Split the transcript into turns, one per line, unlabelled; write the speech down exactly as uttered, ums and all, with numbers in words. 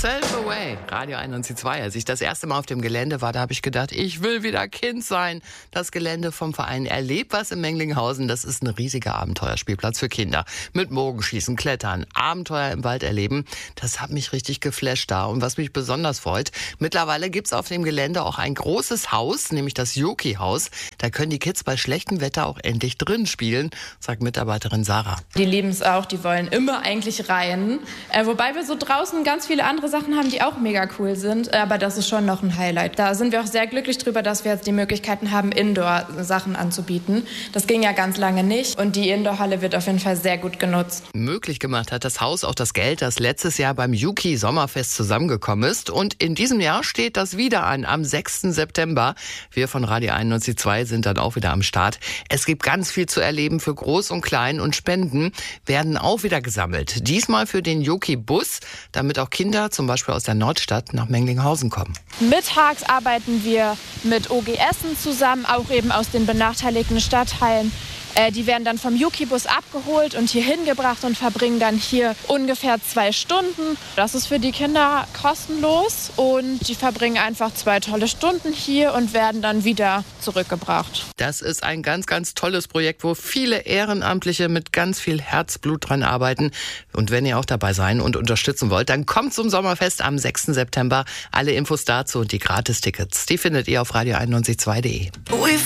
Myself Away, Radio einundneunzig Komma zwei. Als ich das erste Mal auf dem Gelände war, da habe ich gedacht, ich will wieder Kind sein. Das Gelände vom Verein Erleb was in Menglinghausen, das ist ein riesiger Abenteuerspielplatz für Kinder. Mit Bogenschießen, Klettern, Abenteuer im Wald erleben. Das hat mich richtig geflasht da. Und was mich besonders freut, mittlerweile gibt's auf dem Gelände auch ein großes Haus, nämlich das Yoki-Haus. Da können die Kids bei schlechtem Wetter auch endlich drin spielen, sagt Mitarbeiterin Sarah.
Die lieben es auch, die wollen immer eigentlich rein. Äh, wobei wir so draußen ganz viele andere Sachen haben, die auch mega cool sind. Aber das ist schon noch ein Highlight. Da sind wir auch sehr glücklich drüber, dass wir jetzt die Möglichkeiten haben, Indoor-Sachen anzubieten. Das ging ja ganz lange nicht. Und die Indoor-Halle wird auf jeden Fall sehr gut genutzt.
Möglich gemacht hat das Haus auch das Geld, das letztes Jahr beim Yuki Sommerfest zusammengekommen ist. Und in diesem Jahr steht das wieder an, am sechsten September. Wir von Radio einundneunzig Komma zwei sind dann auch wieder am Start. Es gibt ganz viel zu erleben für Groß und Klein und Spenden werden auch wieder gesammelt. Diesmal für den Yoki-Bus, damit auch Kinder zum Beispiel aus der Nordstadt nach Menglinghausen kommen.
Mittags arbeiten wir mit O G Essen zusammen, auch eben aus den benachteiligten Stadtteilen. Äh, die werden dann vom Yuki-Bus abgeholt und hier hingebracht und verbringen dann hier ungefähr zwei Stunden. Das ist für die Kinder kostenlos und die verbringen einfach zwei tolle Stunden hier und werden dann wieder zurückgebracht.
Das ist ein ganz, ganz tolles Projekt, wo viele Ehrenamtliche mit ganz viel Herzblut dran arbeiten. Und wenn ihr auch dabei sein und unterstützen wollt, dann kommt zum Sommerfest am sechsten September. Alle Infos dazu und die Gratis-Tickets, die findet ihr auf radio einundneunzig Komma zwei punkt de.